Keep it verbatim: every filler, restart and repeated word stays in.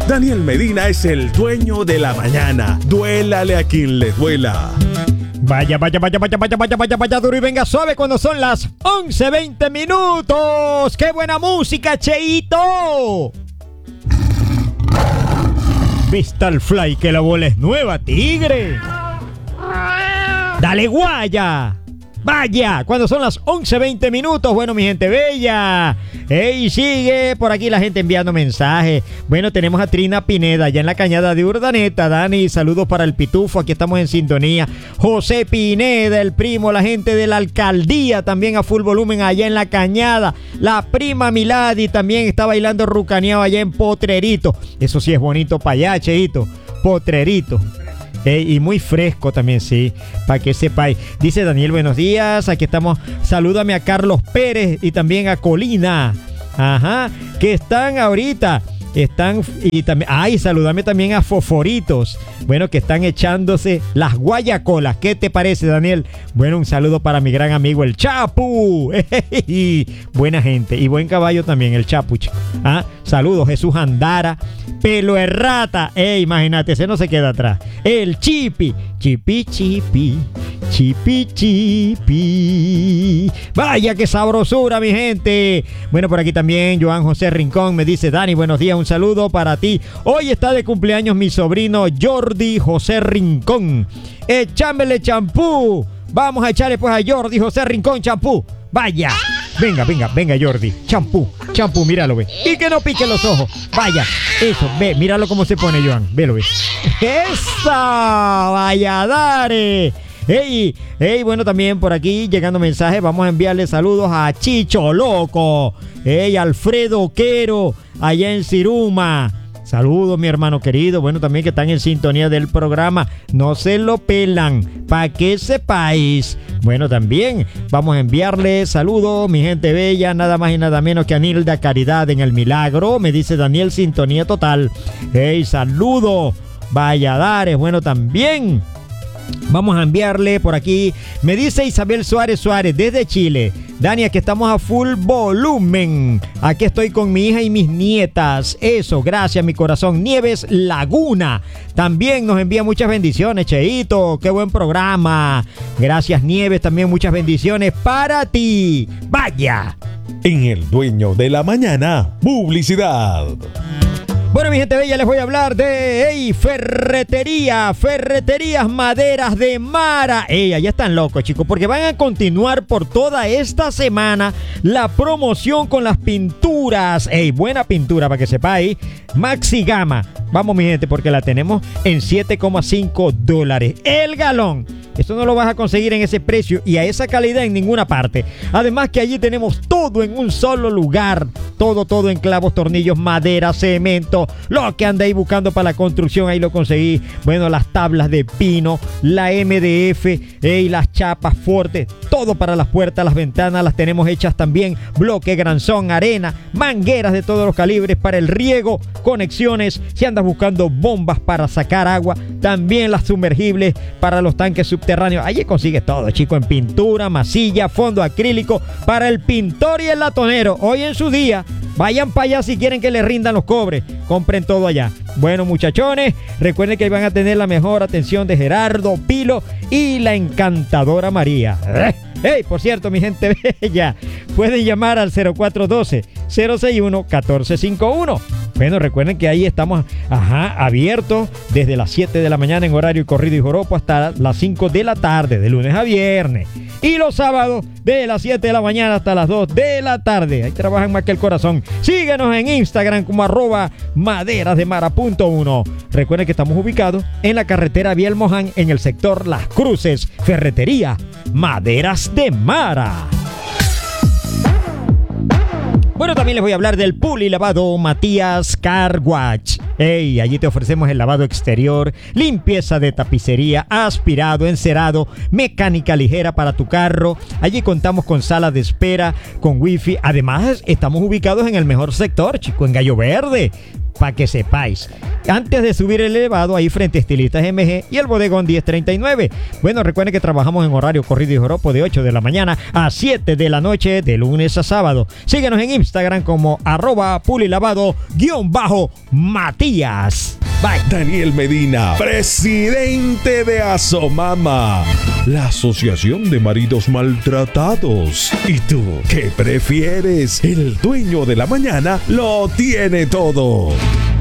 Daniel Medina es el dueño de la mañana. Duélale a quien le duela. Vaya, vaya, vaya, vaya, vaya, vaya, vaya, vaya duro y venga suave cuando son las once veinte minutos. ¡Qué buena música, Cheito! Vista el fly que la bola es nueva, tigre. Dale guaya. Vaya, cuando son las once veinte minutos, bueno, mi gente bella. Ey, sigue por aquí la gente enviando mensajes. Bueno, tenemos a Trina Pineda allá en la cañada de Urdaneta. Dani, saludos para el Pitufo, aquí estamos en sintonía. José Pineda, el primo, la gente de la alcaldía, también a full volumen allá en la cañada. La prima Milady también está bailando rucaneado allá en Potrerito. Eso sí es bonito para allá, Cheito. Potrerito. Eh, y muy fresco también, sí, para que sepáis. Dice Daniel, buenos días, aquí estamos. Salúdame a Carlos Pérez y también a Colina. Ajá, que están ahorita. Están, y también, ay, saludame también a Foforitos. Bueno, que están echándose las guayacolas. ¿Qué te parece, Daniel? Bueno, un saludo para mi gran amigo el Chapu. Buena gente. Y buen caballo también, el Chapu. ¿Ah? Saludos, Jesús Andara. Pelo Errata. Eh, imagínate, ese no se queda atrás. El Chipi. Chipi, chipi. Chipi, chipi. Vaya, qué sabrosura, mi gente. Bueno, por aquí también Joan José Rincón me dice, Dani, buenos días, un saludo para ti. Hoy está de cumpleaños mi sobrino Jordi José Rincón. Echámele champú. Vamos a echarle pues a Jordi José Rincón champú. Vaya. Venga, venga, venga, Jordi. Champú, champú, míralo, ve. Y que no pique los ojos. Vaya, eso, ve, míralo cómo se pone, Joan. Velo, ve. ¡Esa! Vaya, dare. Hey, hey, bueno, también por aquí llegando mensajes. Vamos a enviarle saludos a Chicho Loco. Hey, Alfredo Quero, allá en Ciruma. Saludos, mi hermano querido. Bueno, también que están en sintonía del programa. No se lo pelan, para que sepáis. Bueno, también vamos a enviarle saludos, mi gente bella. Nada más y nada menos que a Nilda Caridad en El Milagro. Me dice Daniel, sintonía total. Hey, saludos. Valladares. Bueno, también vamos a enviarle por aquí. Me dice Isabel Suárez Suárez desde Chile. Dani, aquí estamos a full volumen. Aquí estoy con mi hija y mis nietas. Eso, gracias, mi corazón. Nieves Laguna también nos envía muchas bendiciones, Cheito. Qué buen programa. Gracias, Nieves. También muchas bendiciones para ti. Vaya. En El Dueño de la Mañana, publicidad. Bueno, mi gente bella, les voy a hablar de hey, ferretería, ferreterías maderas de Mara. Ey, allá están locos, chicos, porque van a continuar por toda esta semana la promoción con las pinturas. Ey, buena pintura para que sepáis. Maxi Gama. Vamos, mi gente, porque la tenemos en siete coma cinco dólares el galón. Esto no lo vas a conseguir en ese precio y a esa calidad en ninguna parte. Además que allí tenemos todo en un solo lugar. Todo, todo en clavos, tornillos, madera, cemento. Lo que andáis buscando para la construcción, ahí lo conseguí. Bueno, las tablas de pino, la M D F, eh, las chapas fuertes. Todo para las puertas, las ventanas las tenemos hechas también. Bloque, granzón, arena, mangueras de todos los calibres para el riego, conexiones. Si andas buscando bombas para sacar agua, también las sumergibles para los tanques subterráneos. Allí consigues todo, chico, en pintura, masilla, fondo acrílico para el pintor y el latonero. Hoy en su día, vayan para allá si quieren que les rindan los cobres. Compren todo allá. Bueno, muchachones, recuerden que van a tener la mejor atención de Gerardo Pilo y la encantadora María. Hey, por cierto, mi gente bella, pueden llamar al cero cuatro uno dos, cero seis uno, uno cuatro cinco uno. Bueno, recuerden que ahí estamos ajá, abiertos desde las siete de la mañana en horario corrido y joropo hasta las cinco de la tarde, de lunes a viernes. Y los sábados de las siete de la mañana hasta las dos de la tarde. Ahí trabajan más que el corazón. Síguenos en Instagram como arroba maderasdemara punto uno. Recuerden que estamos ubicados en la carretera Biel Moján en el sector Las Cruces. Ferretería Maderas de Mara. Bueno, también les voy a hablar del pool y lavado Matías Car Wash. Hey, allí te ofrecemos el lavado exterior, limpieza de tapicería, aspirado, encerado, mecánica ligera para tu carro. Allí contamos con sala de espera, con wifi. Además, estamos ubicados en el mejor sector, chico, en Gallo Verde. para que sepáis. Antes de subir el elevado, ahí frente a Estilistas M G y el bodegón diez treinta y nueve. Bueno, recuerden que trabajamos en horario corrido y joropo de ocho de la mañana a siete de la noche, de lunes a sábado. Síguenos en Instagram como arroba pulilavado guión bajo Matías. Bye. Daniel Medina, presidente de Asomama, la Asociación de Maridos Maltratados. ¿Y tú qué prefieres? El dueño de la mañana lo tiene todo.